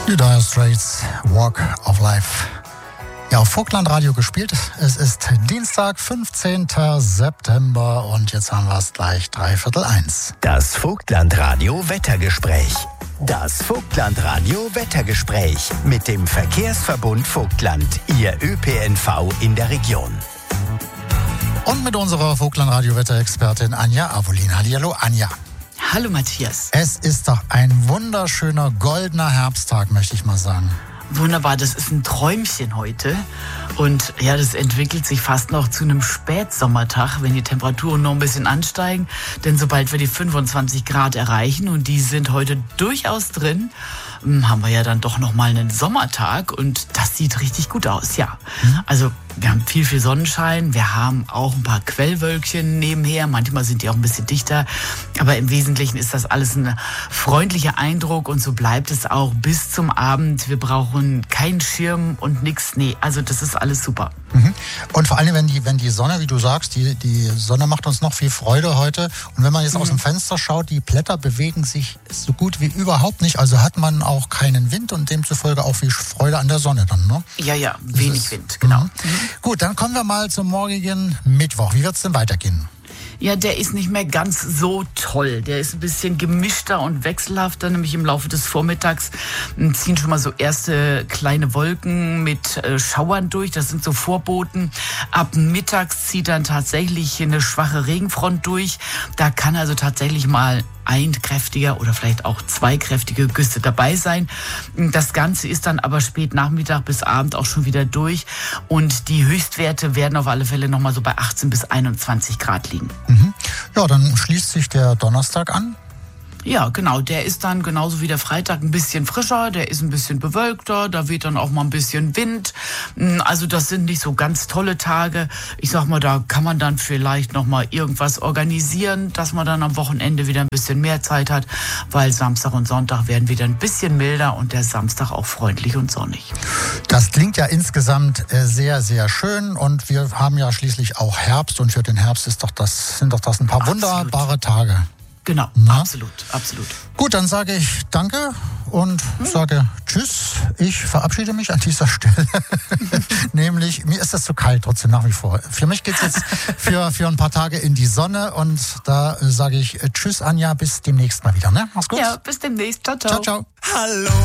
Die Dire Straits, Walk of Life. Ja, auf Vogtland-Radio gespielt. Es ist Dienstag, 15. September und jetzt haben wir es gleich 1:15. Das Vogtland-Radio Wettergespräch. Das Vogtland-Radio Wettergespräch mit dem Verkehrsverbund Vogtland, Ihr ÖPNV in der Region. Und mit unserer Vogtland-Radio-Wetterexpertin Anja Avolin. Hallihallo, Anja. Hallo Matthias. Es ist doch ein wunderschöner, goldener Herbsttag, möchte ich mal sagen. Wunderbar, das ist ein Träumchen heute. Und ja, das entwickelt sich fast noch zu einem Spätsommertag, wenn die Temperaturen noch ein bisschen ansteigen. Denn sobald wir die 25 Grad erreichen, und die sind heute durchaus drin, haben wir ja dann doch nochmal einen Sommertag und das sieht richtig gut aus, ja. Also wir haben viel Sonnenschein, wir haben auch ein paar Quellwölkchen nebenher, manchmal sind die auch ein bisschen dichter, aber im Wesentlichen ist das alles ein freundlicher Eindruck und so bleibt es auch bis zum Abend. Wir brauchen keinen Schirm und nichts, nee, also das ist alles super. Und vor allem, wenn die Sonne, wie du sagst, die Sonne macht uns noch viel Freude heute. Und wenn man jetzt aus dem Fenster schaut, die Blätter bewegen sich so gut wie überhaupt nicht. Also hat man auch keinen Wind und demzufolge auch viel Freude an der Sonne dann, ne? Ja, wenig Wind, genau. Gut, dann kommen wir mal zum morgigen Mittwoch. Wie wird es denn weitergehen? Ja, der ist nicht mehr ganz so toll. Der ist ein bisschen gemischter und wechselhafter, nämlich im Laufe des Vormittags ziehen schon mal so erste kleine Wolken mit Schauern durch. Das sind so Vorboten. Ab mittags zieht dann tatsächlich eine schwache Regenfront durch. Da kann also tatsächlich mal ein kräftiger oder vielleicht auch zwei kräftige Güsse dabei sein. Das Ganze ist dann aber spät Nachmittag bis Abend auch schon wieder durch und die Höchstwerte werden auf alle Fälle nochmal so bei 18 bis 21 Grad liegen. Ja, dann schließt sich der Donnerstag an. Ja, genau. Der ist dann genauso wie der Freitag ein bisschen frischer, der ist ein bisschen bewölkter, da weht dann auch mal ein bisschen Wind. Also das sind nicht so ganz tolle Tage. Ich sag mal, da kann man dann vielleicht noch mal irgendwas organisieren, dass man dann am Wochenende wieder ein bisschen mehr Zeit hat, weil Samstag und Sonntag werden wieder ein bisschen milder und der Samstag auch freundlich und sonnig. Das klingt ja insgesamt sehr, sehr schön und wir haben ja schließlich auch Herbst und für den Herbst sind doch das ein paar wunderbare Tage. Genau, Na? absolut. Gut, dann sage ich Danke und sage Tschüss. Ich verabschiede mich an dieser Stelle. Nämlich, mir ist das zu kalt trotzdem nach wie vor. Für mich geht es jetzt für ein paar Tage in die Sonne und da sage ich Tschüss, Anja, bis demnächst mal wieder. Ne? Mach's gut. Ja, bis demnächst. Ciao. Ciao. Hallo.